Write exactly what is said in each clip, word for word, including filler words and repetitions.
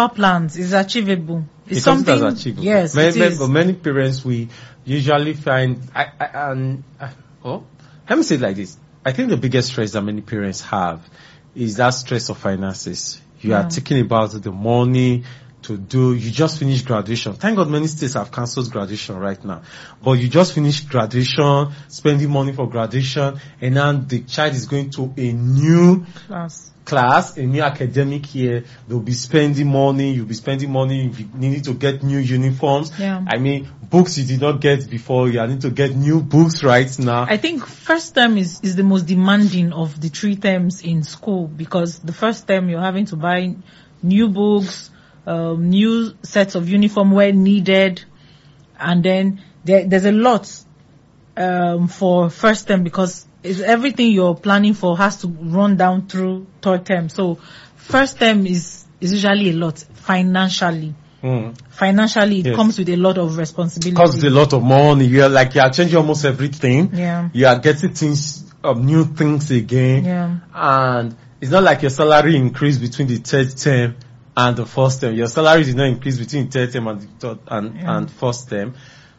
our plans. It's achievable. It's because something. it is achievable. Yes, many, it many, is. but many parents we usually find. I, I, and uh, oh, let me say it like this. I think the biggest stress that many parents have is that stress of finances. You Yeah. are thinking about the money to do. You just finished graduation. Thank God many states have cancelled graduation right now. But you just finished graduation, spending money for graduation, and now the child is going to a new Class. class, a new academic year. They'll be spending money. You'll be spending money. You need to get new uniforms. Yeah. I mean, books you did not get before. You need to get new books right now. I think first term is, is the most demanding of the three terms in school, because the first term you're having to buy new books, um, new sets of uniform where needed, and then there, there's a lot um, for first term, because it's everything you're planning for has to run down through third term. So first term is, is usually a lot financially. Mm. Financially, it Yes. comes with a lot of responsibility. Costs a lot of money. You are like, you are changing almost everything. Yeah. You are getting things, um, new things again. Yeah. And it's not like your salary increased between the third term and the first term. Your salary did not increase between the third term and the third and, Yeah. and first term.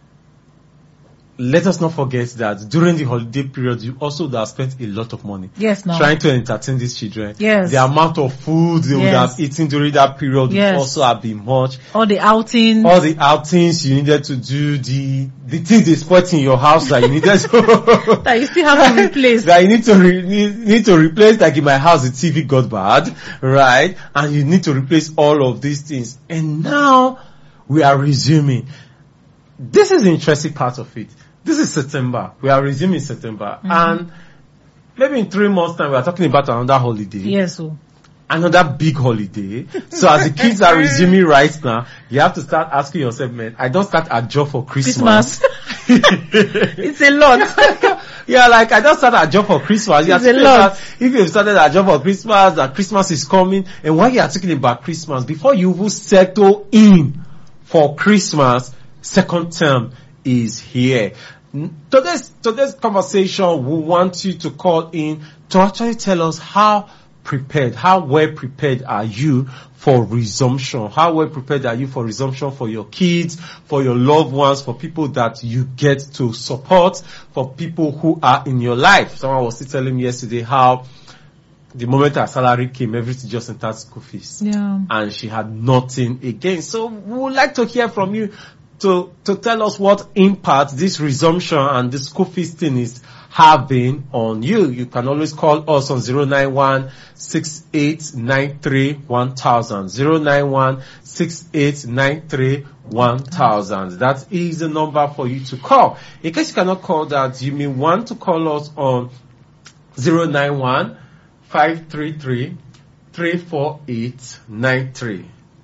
Let us not forget that during the holiday period, you also would have spent a lot of money Yes, now. trying to entertain these children. Yes. The amount of food they would Yes. have eaten during that period Yes. would also have been much. All the outings. All the outings you needed to do, the the things they spoiled in your house that you needed to that you still have to replace. that you need to re, need, need to replace. Like in my house, the T V got bad, right? And you need to replace all of these things. And now we are resuming. This is the interesting part of it. This is September. We are resuming September, Mm-hmm. and maybe in three months' time we are talking about another holiday. Yes. So. Another big holiday. So as the kids are resuming right now, you have to start asking yourself, man, I don't start a job for Christmas. Christmas. It's a lot. Yeah, like I don't start a job for Christmas. You It's have to a lot. start- if you've started a job for Christmas, that Christmas is coming, and while you are thinking about Christmas, before you even settle in for Christmas, second term is here. N- Today's, today's conversation, we want you to call in to actually tell us how prepared, how well prepared are you for resumption? How well prepared are you for resumption for your kids, for your loved ones, for people that you get to support, for people who are in your life? Someone was still telling me yesterday how the moment her salary came, everything just entered school fees. Yeah. And she had nothing again. So we would like to hear from you to, to tell us what impact this resumption and the school fees thing is having on you. You can always call us on zero nine one, six eight nine three, one thousand. zero nine one, six eight nine three, one thousand. That is the number for you to call. In case you cannot call that, you may want to call us on zero nine one, five three three, three four eight nine three.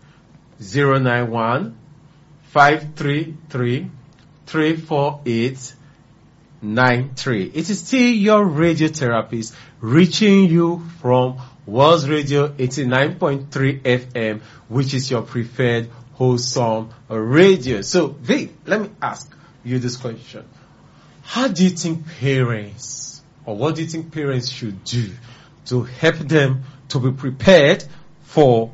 zero nine one, five three three, three four eight nine three. It is still your radio therapist reaching you from World Radio eighty-nine point three F M, which is your preferred wholesome radio. So, Vic, let me ask you this question. How do you think parents, or what do you think parents should do to help them to be prepared for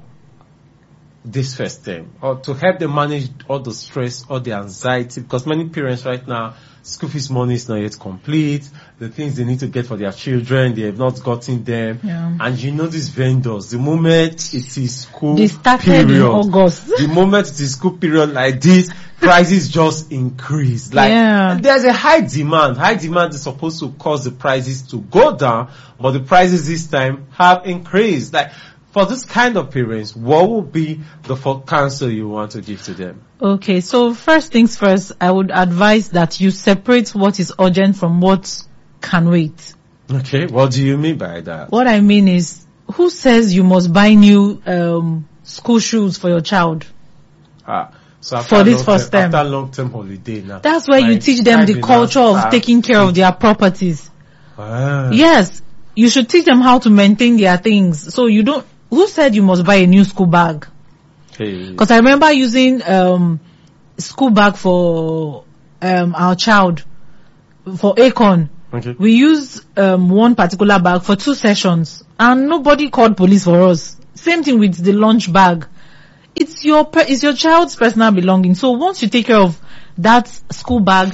this first term, or to help them manage all the stress, all the anxiety? Because many parents right now, school fees money is not yet complete. The things they need to get for their children, they have not gotten them. Yeah. And you know these vendors, the moment it is school They started period, in August. the moment it is school period like this, prices just increase. Like, Yeah. there's a high demand. High demand is supposed to cause the prices to go down, but the prices this time have increased. Like, for this kind of parents, what would be the first counsel you want to give to them? Okay, so first things first, I would advise that you separate what is urgent from what can wait. Okay, what do you mean by that? What I mean is, who says you must buy new um, school shoes for your child? Ah, so after For this long first term, term. after long-term holiday now. That's where you like, teach them the time culture enough, of ah, taking care of their properties. Ah. Yes, you should teach them how to maintain their things. So you don't, who said you must buy a new school bag? Hey. Because I remember using um school bag for um our child, for Akon. Okay. We used um one particular bag for two sessions and nobody called police for us. Same thing with the lunch bag. it's your per- it's your child's personal belonging. So once you take care of that school bag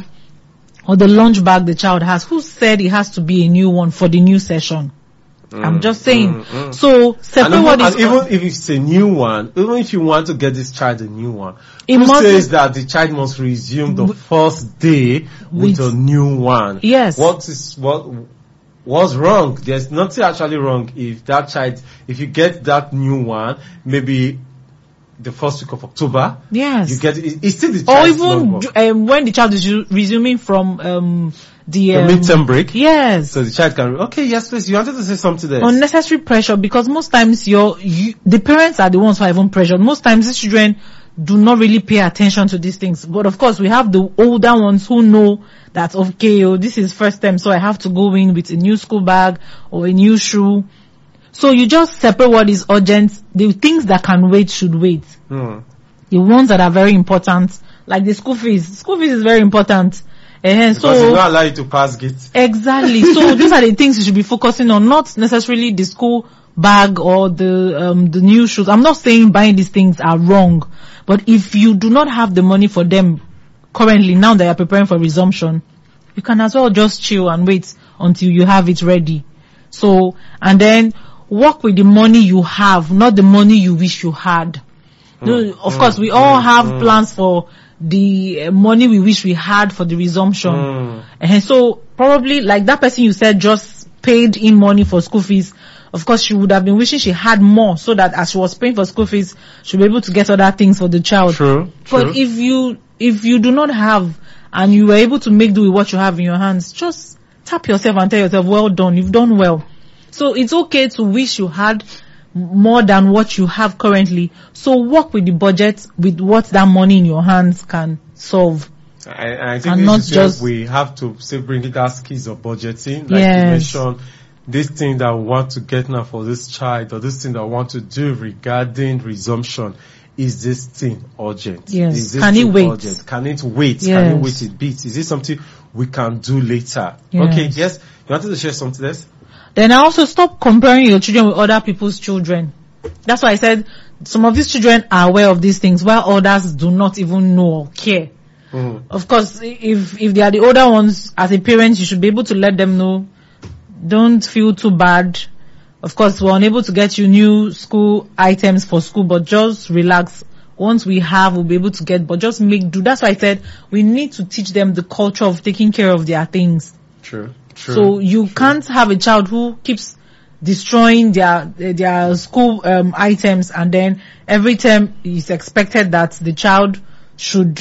or the lunch bag the child has, who said it has to be a new one for the new session? Mm, I'm just saying. Mm, mm. So separate what is, and even if it's a new one, even if you want to get this child a new one, it who says that the child must resume the first day with, with a new one? Yes. What is what? What's wrong? There's nothing actually wrong if that child, if you get that new one, maybe the first week of October. Yes. You get it, it's still the Or child's even um, when the child is re- resuming from um, the, um, the midterm break. Yes. So the child can, okay, yes, please. You wanted to say something there. Unnecessary pressure, because most times your you, the parents are the ones who are even pressured. Most times these children do not really pay attention to these things. But of course, we have the older ones who know that, okay, oh, this is first time, so I have to go in with a new school bag or a new shoe. So you just separate what is urgent. The things that can wait should wait. Hmm. The ones that are very important, like the school fees. School fees is very important. Uh, because so, they don't allow you to pass gates. Exactly. So these are the things you should be focusing on, not necessarily the school bag or the um the new shoes. I'm not saying buying these things are wrong, but if you do not have the money for them currently, now that you're preparing for resumption, you can as well just chill and wait until you have it ready. So, and then work with the money you have, not the money you wish you had. Mm, of mm, course, we mm, all have mm. plans for the uh, money we wish we had for the resumption. Mm. And so probably like that person you said just paid in money for school fees. Of course, she would have been wishing she had more so that as she was paying for school fees, she'll be able to get other things for the child. True. But true. if you, if you do not have and you were able to make do with what you have in your hands, just tap yourself and tell yourself, well done, you've done well. So it's okay to wish you had more than what you have currently. So work with the budget, with what that money in your hands can solve. I, I think and this not is just we have to say bring it as skills of budgeting, like yes. you mentioned, this thing that we want to get now for this child, or this thing that we want to do regarding resumption. Is this thing urgent? Yes. Is this can it wait? Urgent? Can it wait? Yes. Can it wait a bit? Is this something we can do later? Yes. Okay, yes. You wanted to share something else? Then I also stop comparing your children with other people's children. That's why I said some of these children are aware of these things while others do not even know or care. Mm-hmm. Of course, if if they are the older ones, as a parent, you should be able to let them know. Don't feel too bad. Of course, we're unable to get you new school items for school, but just relax. Once we have, we'll be able to get, but just make do. That's why I said we need to teach them the culture of taking care of their things. True. True. So you True. can't have a child who keeps destroying their their school um, items, and then every time it's expected that the child should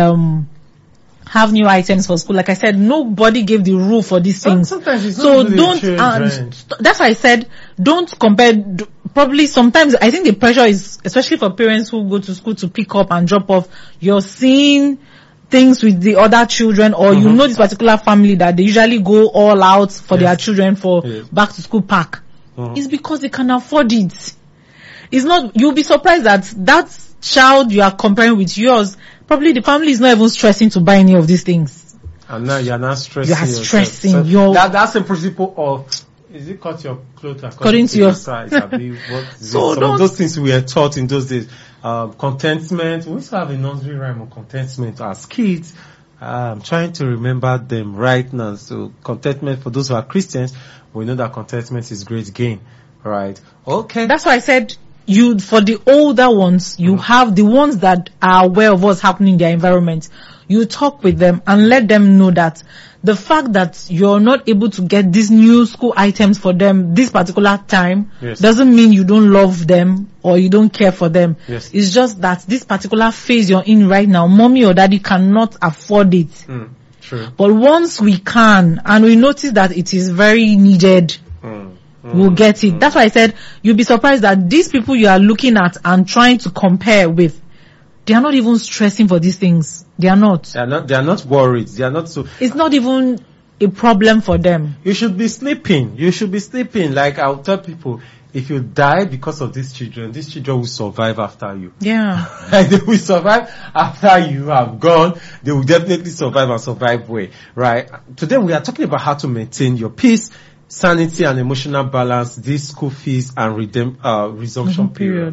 um have new items for school. Like I said, nobody gave the rule for these things. Sometimes it's so not really don't. And that's why I said don't compare. Do, probably sometimes I think the pressure is, especially for parents who go to school to pick up and drop off. You're seeing things with the other children, or mm-hmm. you know this particular family that they usually go all out for yes. their children for yes. back to school pack. Mm-hmm. It's because they can afford it. It's not. You'll be surprised that that child you are comparing with yours, probably the family is not even stressing to buy any of these things. And now you're not stressing. You are stressing. So your that, that's the principle of, is it cut your clothes according, according to, to your size? What is so Some of those things we were taught in those days. Um, contentment. We used to have a nursery rhyme on contentment as kids. Uh, I'm trying to remember them right now. So contentment, for those who are Christians, we know that contentment is great gain. Right? Okay. That's why I said, you, for the older ones, you mm-hmm. have the ones that are aware of what's happening in their environment. You talk with them and let them know that the fact that you're not able to get these new school items for them this particular time yes. doesn't mean you don't love them or you don't care for them. Yes. It's just that this particular phase you're in right now, mommy or daddy cannot afford it. Mm, true. But once we can, and we notice that it is very needed, mm. we'll get it. Mm. That's why I said you'll be surprised that these people you are looking at and trying to compare with, they are not even stressing for these things. They are not. They are not. They are not worried. They are not so. It's not even a problem for them. You should be sleeping. You should be sleeping. Like I'll tell people, if you die because of these children, these children will survive after you. Yeah. Like they will survive after you have gone. They will definitely survive and survive well. Right. Today we are talking about how to maintain your peace, sanity, and emotional balance this school fees and redem- uh, resumption mm-hmm, period. period.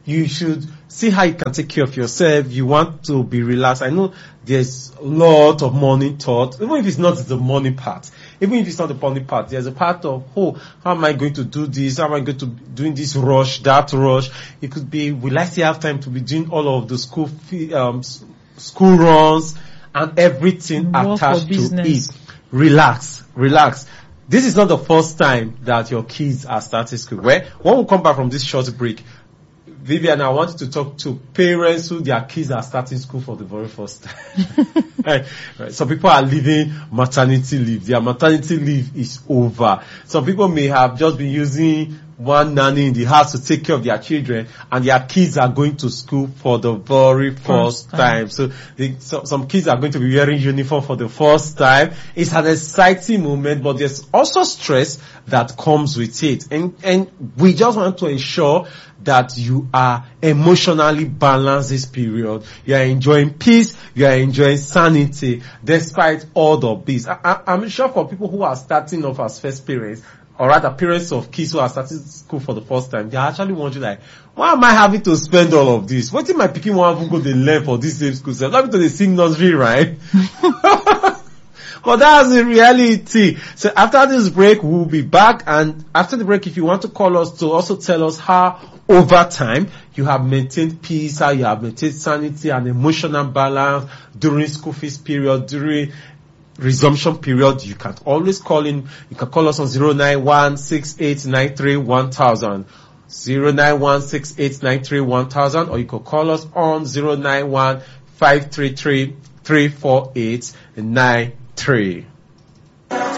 you should see how you can take care of yourself. You want to be relaxed. I know there's a lot of morning thought, even if it's not the morning part. Even if it's not the morning part, there's a part of, oh, how am I going to do this? How am I going to be doing this rush, that rush? It could be, will I still have time to be doing all of the school fee, um, s- school runs and everything Work or attached to business. it? Relax, relax. This is not the first time that your kids are starting school. Well, when we come back from this short break, Vivian, I want you to talk to parents who their kids are starting school for the very first time. right, right. Some people are leaving maternity leave. Their maternity leave is over. Some people may have just been using one nanny in the house to take care of their children, and their kids are going to school for the very first, First time. time. So, they, so some kids are going to be wearing uniform for the first time. It's an exciting moment, but there's also stress that comes with it. And, and we just want to ensure that you are emotionally balanced this period. You are enjoying peace. You are enjoying sanity despite all the this. I, I, I'm sure for people who are starting off as first parents, or rather parents of kids who are starting school for the first time, they are actually wondering like, why am I having to spend all of this? What if my picking one even go to learn for this same school? So I'm not going to sing nursery, right? But that's the reality. So after this break, we'll be back. And after the break, if you want to call us to also tell us how over time you have maintained peace, how you have maintained sanity and emotional balance during school fees period, during resumption period, you can always call in. You can call us on zero nine one six eight nine three one thousand, zero nine one six eight nine three one thousand, or you can call us on zero nine one five three three three four eight nine three.